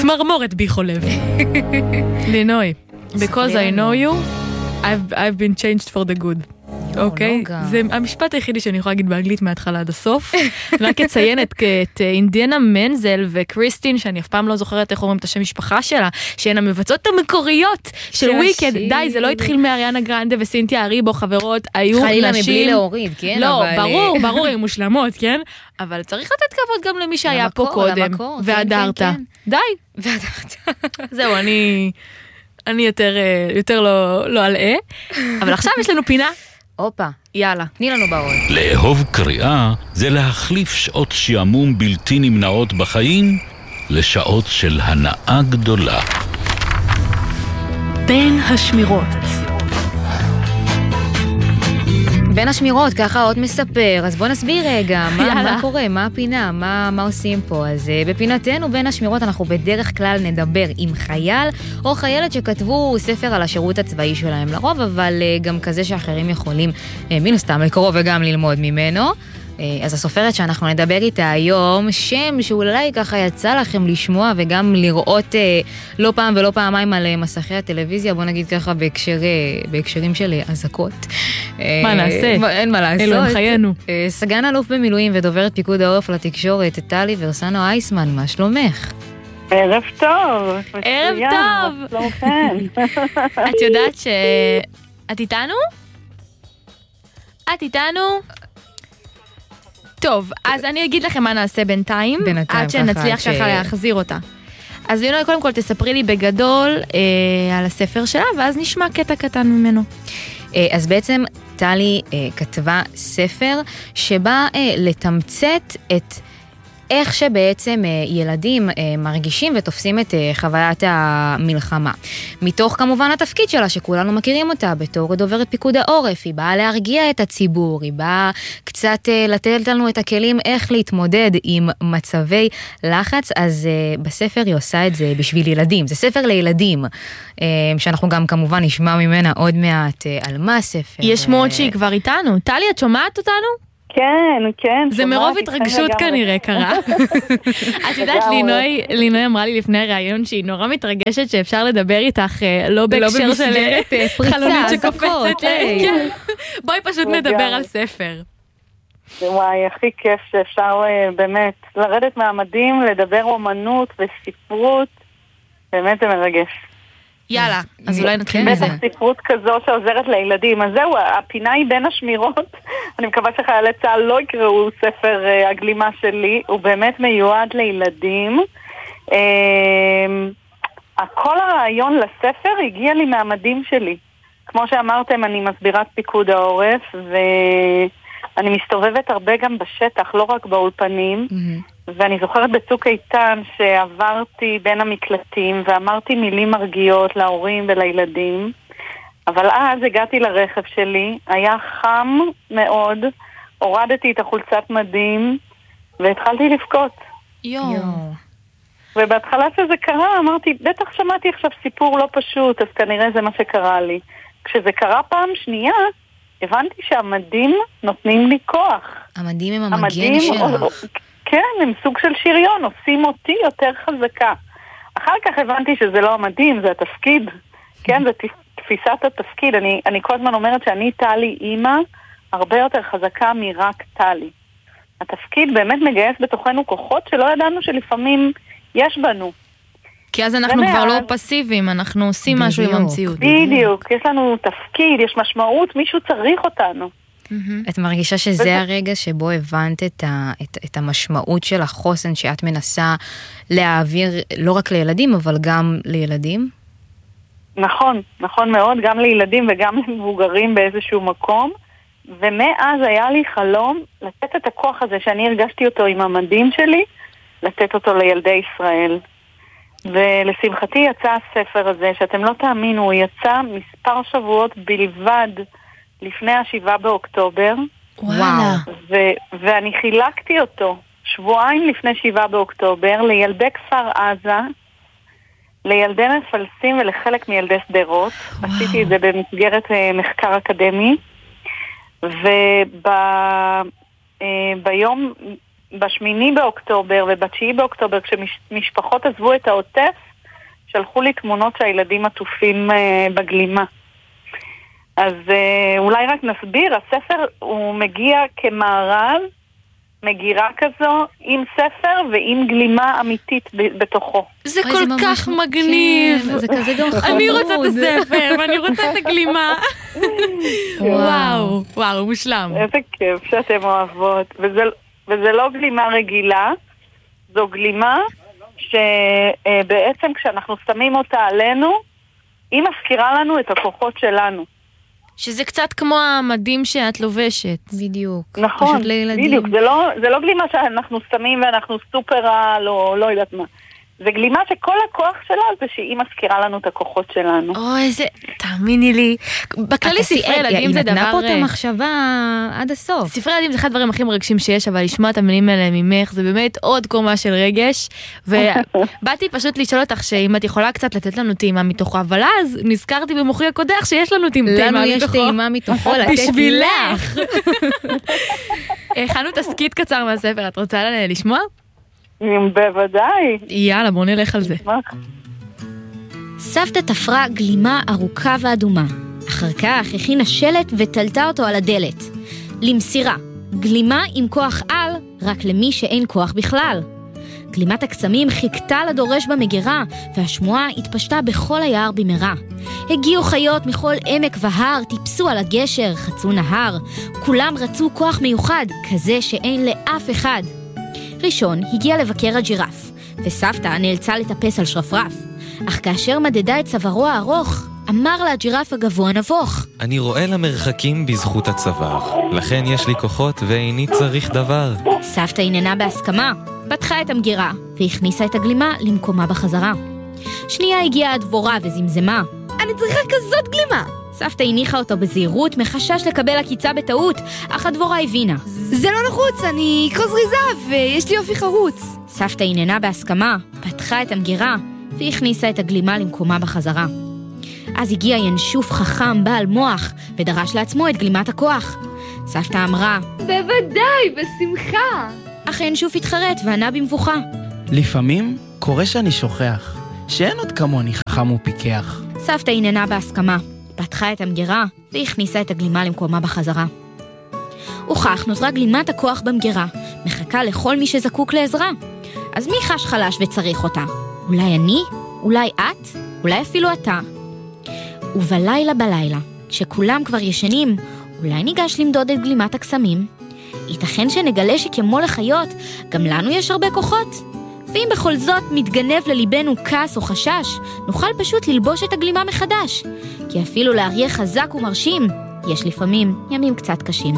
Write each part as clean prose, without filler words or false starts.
צמרמורת בי חולב. לינוי, because I know you, I've been changed for the good. אוקיי? זה המשפט היחידי שאני יכולה להגיד באנגלית מההתחלה עד הסוף. רק אציין את אינדיאנה מנזל וקריסטין, שאני אף פעם לא זוכרת איך אומרים את השם משפחה שלה, שהן המבצעות המקוריות של וויקד. די, זה לא התחיל מאריאנה גרנדה וסינתיה אריבו, חברות, היו נשים... חלילה מבלי להוריד, כן? לא, ברור, הן מושלמות, כן? אבל צריך לתת כבוד גם למי שהיה פה קודם. והדרת. די. והדרת. זהו, אני יותר לא אלאה. אבל עכשיו יש לנו פינה. אופה, יאללה, תני לנו בעול. לאהוב קריאה זה להחליף שעות שיעמום בלתי נמנעות בחיים לשעות של הנאה גדולה. בין השמירות. בין השמירות, ככה עוד מספר, אז בוא נסביר רגע, מה קורה, מה הפינה, מה עושים פה. אז בפינתנו בין השמירות אנחנו בדרך כלל נדבר עם חייל או חיילת שכתבו ספר על השירות הצבאי שלהם לרוב, אבל גם כזה שאחרים יכולים מן הסתם לקרוא וגם ללמוד ממנו. אז הסופרת שאנחנו נדבר איתה היום, שם שאולי ככה יצא לכם לשמוע וגם לראות לא פעם ולא פעמיים על מסכי הטלוויזיה, בוא נגיד ככה בהקשרים של אזעקות. מה נעשה? אין מה לעשות. אלו הם חיינו. סגן אלוף במילואים ודוברת פיקוד העורף לתקשורת, טלי ורסנו אייסמן, מה שלומך? ערב טוב. ערב טוב. את יודעת את איתנו? את איתנו? טוב, אז אני אגיד לכם מה נעשה בינתיים, עד שנצליח ככה להחזיר אותה. אז לינוי, קודם כל תספרי לי בגדול על הספר שלה, ואז נשמע קטע קטן ממנו. אז בעצם טלי כתבה ספר שבא לתמצת את איך שבעצם ילדים מרגישים ותופסים את חוויית המלחמה. מתוך כמובן התפקיד שלה שכולנו מכירים אותה בתור דוברת פיקוד העורף, היא באה להרגיע את הציבור, היא באה קצת לתת לנו את הכלים איך להתמודד עם מצבי לחץ, אז בספר היא עושה את זה בשביל ילדים, זה ספר לילדים, שאנחנו גם כמובן נשמע ממנה עוד מעט על מה הספר. יש מאוד שהיא כבר איתנו. טלי, את שומעת אותנו? כן. זה מרוב התרגשות כנראה קרה. את יודעת, לינוי אמרה לי לפני הרעיון שהיא נורא מתרגשת שאפשר לדבר איתך לא בהקשר של חלונית שקופצת. בואי פשוט נדבר על ספר. וואי, הכי כיף שאפשר באמת לרדת מהמדים, לדבר אומנות וספרות, באמת זה מרגש. יאללה, אז אולי נתחיל מזה. בטח ספרות כזו שעוזרת לילדים. אז זהו, הפינה היא בין השמירות. אני מקווה שחיילי צה"ל לא יקראו ספר הגלימה שלי. הוא באמת מיועד לילדים. כל הרעיון לספר הגיע לי מהמדים שלי. כמו שאמרתם, אני מסבירת פיקוד העורף, ואני מסתובבת הרבה גם בשטח, לא רק באולפנים. ואני זוכרת בצוק איתן שעברתי בין המקלטים ואמרתי מילים מרגיעות להורים ולילדים, אבל אז הגעתי לרכב שלי, היה חם מאוד, הורדתי את החולצת מדים והתחלתי לבכות. ובהתחלה שזה קרה אמרתי, בטח שמעתי עכשיו סיפור לא פשוט, אז כנראה זה מה שקרה לי. כשזה קרה פעם שנייה, הבנתי שהמדים נותנים לי כוח. המדים הם המגן שלך. כן, הם סוג של שריון, עושים אותי יותר חזקה. אחר כך הבנתי שזה לא המדהים, זה התפקיד. כן, זה תפיסת התפקיד. אני כל הזמן אומרת שאני טלי אימא הרבה יותר חזקה מרק טלי. התפקיד באמת מגייס בתוכנו כוחות שלא ידענו שלפעמים יש בנו. כי אז אנחנו כבר לא פסיביים, אנחנו עושים משהו עם המציאות. בדיוק, יש לנו תפקיד, יש משמעות, מישהו צריך אותנו. את מרגישה שזה הרגע שבו הבנת את המשמעות של החוסן שאת מנסה להעביר לא רק לילדים, אבל גם לילדים? נכון, נכון מאוד, גם לילדים וגם למבוגרים באיזשהו מקום, ומאז היה לי חלום לתת את הכוח הזה שאני הרגשתי אותו עם המדים שלי, לתת אותו לילדי ישראל. ולשמחתי יצא הספר הזה, שאתם לא תאמינו, הוא יצא מספר שבועות בלבד לפני 7 באוקטובר. וואלה. ואני חילקתי אותו שבועיים לפני 7 באוקטובר לילדי כפר עזה, לילדי מפלסים ולחלק מילדי סדרות. עשיתי את זה במסגרת מחקר אקדמי. וביום ב8 באוקטובר וב9 באוקטובר, כשמשפחות עזבו את העוטף, שלחו לי תמונות שהילדים עטופים בגלימה. אז אולי רק נסביר, הספר הוא מגיע כמארז, מגירה כזו, עם ספר ועם גלימה אמיתית בתוכו. זה כל כך מגניב. זה כזה גם חמוד. אני רוצה את הספר, ואני רוצה את הגלימה. וואו, וואו, מושלם. איזה כיף שאתם אוהבות. וזה לא גלימה רגילה, זו גלימה שבעצם כשאנחנו שמים אותה עלינו, היא מזכירה לנו את הכוחות שלנו. שזה קצת כמו המדים שאת לובשת. בדיוק. נכון, בדיוק. זה לא גלימה שאנחנו שמים ואנחנו סופר לא יודעת מה. זה גלימה שכל הכוח שלה זה שהיא מזכירה לנו את הכוחות שלנו. איזה, תאמיני לי. בכללי ספרי ילדים זה דבר... היא נתנה פה את המחשבה עד הסוף. ספרי ילדים זה אחד הדברים הכי מרגשים שיש, אבל לשמוע את המילים האלה ממך, זה באמת עוד קומה של רגש. ובאתי פשוט לשאול אותך שאם את יכולה קצת לתת לנו טעימה מתוכו, אבל אז נזכרתי במוחי הקודח שיש לנו טעימה מתוכו. לנו יש טעימה מתוכו לתת בשבילך. הכנו תסקית קצר מהספר, את רוצה לשמוע? בוודאי. יאללה, בוא נלך על זה. סבתא תפרה גלימה ארוכה ואדומה. אחר כך הכינה שלט ותלתה אותו על הדלת. למסירה, גלימה עם כוח על, רק למי שאין כוח בכלל. גלימת הקסמים חיכתה לדורש במגירה, והשמועה התפשטה בכל היער במהרה. הגיעו חיות מכל עמק והר, טיפסו על הגשר, חצו נהר. כולם רצו כוח מיוחד, כזה שאין לאף אחד. ראשון הגיע לבקר הג'ירף, וסבתא נאלצה לטפס על שרפרף. אך כאשר מדדה את צווארו הארוך, אמר לה הג'ירף הגבוה נבוך. אני רואה למרחקים בזכות הצוואר, לכן יש לי כוחות ואיני צריך דבר. סבתא עיננה בהסכמה, פתחה את המגירה, והכניסה את הגלימה למקומה בחזרה. שנייה הגיעה הדבורה וזמזמה. אני צריכה כזאת גלימה! סבתא הניחה אותו בזהירות, מחשש לקבל עקיצה בטעות, אך הדבורה הבינה. זה לא נחוץ, אני כוס ריזה ויש לי אופי חרוץ. סבתא עיננה בהסכמה, פתחה את המגירה, והכניסה את הגלימה למקומה בחזרה. אז הגיע ינשוף חכם בעל מוח, ודרש לעצמו את גלימת הכוח. סבתא אמרה, בוודאי, בשמחה. אך ינשוף התחרט וענה במבוכה. לפעמים קורה שאני שוכח, שאין עוד כמוני חכם ופיקח. סבתא עיננה בהסכמה, פתחה את המגירה והכניסה את הגלימה למקומה בחזרה. וכך נותרה גלימת הכוח במגירה, מחכה לכל מי שזקוק לעזרה. אז מי חש חלש וצריך אותה? אולי אני? אולי את? אולי אפילו אתה? ובלילה, כשכולם כבר ישנים, אולי ניגש למדוד את גלימת הקסמים? ייתכן שנגלה שכמו לחיות, גם לנו יש הרבה כוחות? ואם בכל זאת מתגנב לליבנו כעס או חשש, נוכל פשוט ללבוש את הגלימה מחדש. כי אפילו לאריה חזק ומרשים, יש לפעמים ימים קצת קשים.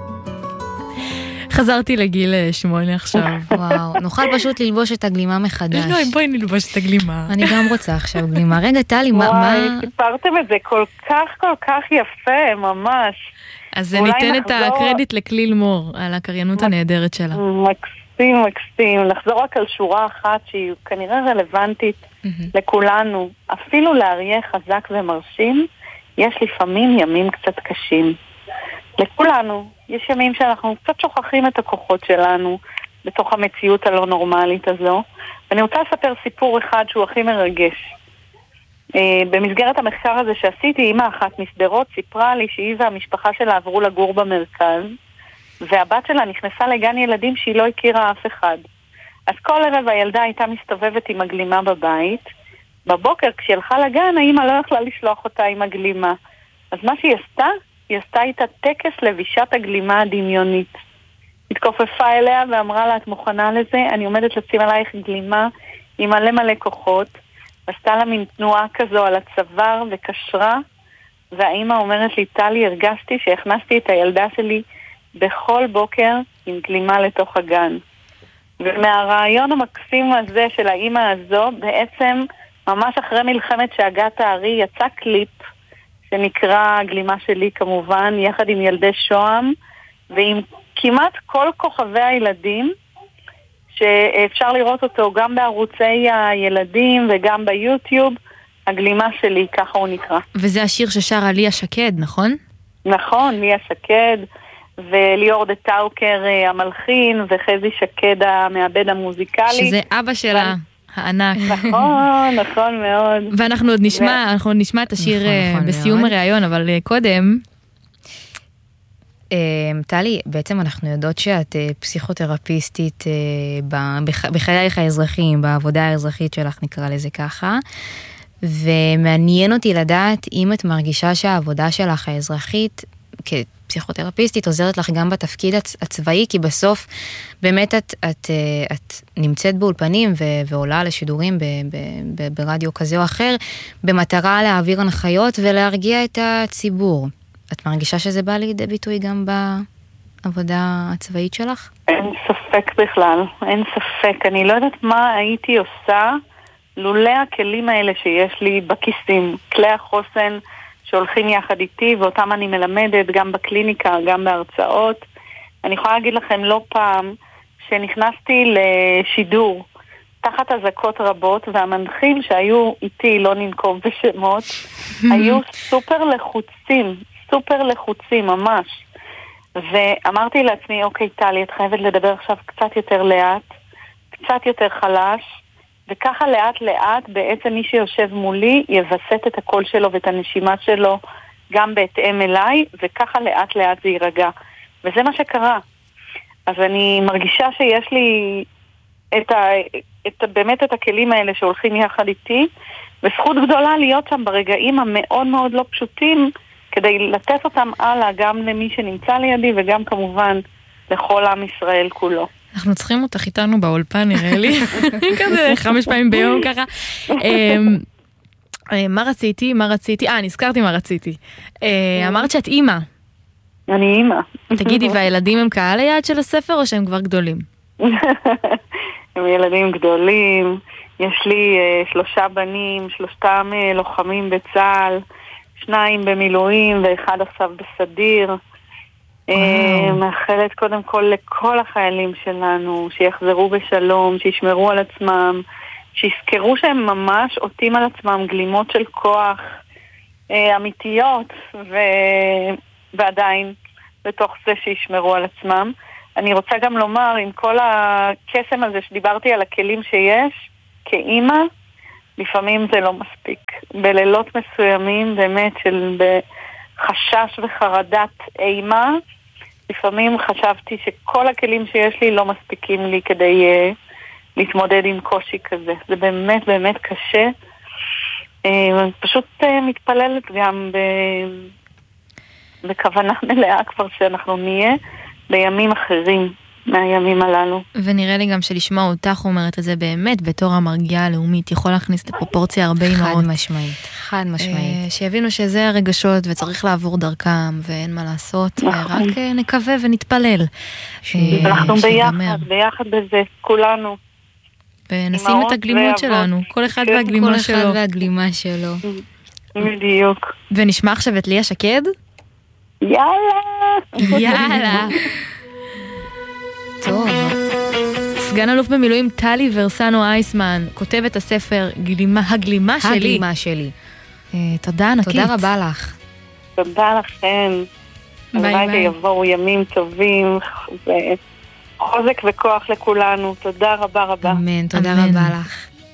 חזרתי לגיל 8 עכשיו. וואו, נוכל פשוט ללבוש את הגלימה מחדש. לא, בואי נלבוש את הגלימה. אני גם רוצה עכשיו גלימה. רגע, טלי, מה... וואי, סיפרתם את זה כל כך יפה, ממש. אז ניתן את הקרדיט לכליל מור, על הקריינות הנהדרת שלה. מקסים. לחזור רק על שורה אחת שהיא כנראה רלוונטית לכולנו. אפילו לאריה חזק ומרשים, יש לפעמים ימים קצת קשים. לכולנו יש ימים שאנחנו קצת שוכחים את הכוחות שלנו בתוך המציאות הלא נורמלית הזו. ואני רוצה לספר סיפור אחד שהוא הכי מרגש. במסגרת המחקר הזה שעשיתי, אמא אחת מסדרות סיפרה לי שהיא והמשפחה שלה עברו לגור במרכז, והבת שלה נכנסה לגן ילדים שהיא לא הכירה אף אחד. אז כל ערב הילדה הייתה מסתובבת עם הגלימה בבית. בבוקר כשהיא הלכה לגן, האמא לא יכלה לשלוח אותה עם הגלימה. אז מה שהיא עשתה? היא עשתה איתה טקס לבישת הגלימה הדמיונית. התכופפה אליה ואמרה לה, את מוכנה לזה? אני עומדת לשים עלייך גלימה עם מלא כוחות. עשתה לה מין תנועה כזו על הצוואר וקשרה, והאמא אומרת לי, טלי, הרגשתי שהכנסתי את הילדה שלי בכל בוקר עם גלימה לתוך הגן. ומהרעיון המקסים הזה של האמא הזו, בעצם ממש אחרי מלחמת שהגת הארי יצא קליפ שנקרא גלימה שלי כמובן, יחד עם ילדי שוהם, ועם כמעט כל כוכבי הילדים, שאפשר לראות אותו גם בערוצי הילדים וגם ביוטיוב, הגלימה שלי, ככה הוא נקרא. וזה השיר ששרה ליה שקד, נכון? נכון, ליה שקד, וליאור דה טאוקר המלחין, וחזי שקד המעבד המוזיקלי. שזה אבא שלה, הענק. נכון, נכון מאוד. ואנחנו עוד נשמע את השיר בסיום הראיון, אבל קודם... טלי, בעצם אנחנו יודעות שאת פסיכותרפיסטית בחייך האזרחיים, בעבודה האזרחית שלך, נקרא לזה ככה, ומעניין אותי לדעת אם את מרגישה שהעבודה שלך האזרחית כפסיכותרפיסטית עוזרת לך גם בתפקיד הצבאי, כי בסוף באמת את נמצאת באולפנים ועולה לשידורים ברדיו כזה או אחר, במטרה להעביר הנחיות ולהרגיע את הציבור. את מרגישה שזה בא לידי ביטוי גם בעבודה הצבאית שלך? אין ספק בכלל, אין ספק. אני לא יודעת מה הייתי עושה לולא הכלים האלה שיש לי בכיסים, כלי החוסן שהולכים יחד איתי, ואותם אני מלמדת גם בקליניקה, גם בהרצאות. אני יכולה להגיד לכם לא פעם שנכנסתי לשידור תחת אזעקות רבות, והמנחים שהיו איתי, לא ננקוב בשמות, היו סופר לחוצים ממש. ואמרתי לעצמי, אוקיי טלי, את חייבת לדבר עכשיו קצת יותר לאט, קצת יותר חלש, וככה לאט לאט בעצם מי שיושב מולי יווסת את הקול שלו ואת הנשימה שלו גם בהתאם אליי, וככה לאט לאט זה יירגע. וזה מה שקרה. אז אני מרגישה שיש לי באמת את הכלים האלה שהולכים יחד איתי, וזכות גדולה להיות שם ברגעים המאוד מאוד לא פשוטים, כדי לתת אותם הלאה גם למי שנמצא לידי, וגם כמובן לכל עם ישראל כולו. אנחנו צריכים אותך איתנו באולפן, נראה לי. כזה 5 פעמים ביום ככה. מה רציתי? נזכרתי מה רציתי. אמרת שאת אימא. אני אימא. תגידי, והילדים הם קהל היעד של הספר או שהם כבר גדולים? הם ילדים גדולים. יש לי 3 בנים, 3 לוחמים בצה"ל, 2 במילואים ו1 עכשיו בסדיר. מאחלת קודם כל לכל החיילים שלנו שיחזרו בשלום, שישמרו על עצמם, שיזכרו שהם ממש עוטים על עצמם גלימות של כוח אמיתיות, ועדיין בתוך זה שישמרו על עצמם. אני רוצה גם לומר, עם כל הקסם הזה שדיברתי על הכלים שיש כאימא, לפעמים זה לא מספיק. בלילות מסוימים באמת של חשש וחרדת אימה, לפעמים חשבתי שכל הכלים שיש לי לא מספיקים לי כדי להתמודד עם קושי כזה. זה באמת באמת קשה. פשוט מתפללת גם בכוונה מלאה כבר שאנחנו נהיה בימים אחרים מהימים הללו. ונראה לי גם שלשמוע אותך אומרת את זה באמת בתור המרגיעה הלאומית, יכול להכניס לפרופורציה הרבה אימהות. חד משמעית. שיבינו שזה הרגשות וצריך לעבור דרכם ואין מה לעשות, ורק נקווה ונתפלל. אנחנו ביחד בזה, כולנו. ונשים את הגלימות שלנו, כל אחד והגלימה שלו. כל אחד והגלימה שלו. בדיוק. ונשמע עכשיו את ליה שקד? יאללה. טוב. סגן אלוף במילואים טלי ורסנו אייסמן, כותבת הספר הגלימה שלי. הגלימה שלי. תודה ענקית. תודה רבה לך. תודה לכם. ביי ביי. ויבואו ימים טובים וחוזק וכוח לכולנו. תודה רבה רבה. אמן, תודה רבה לך.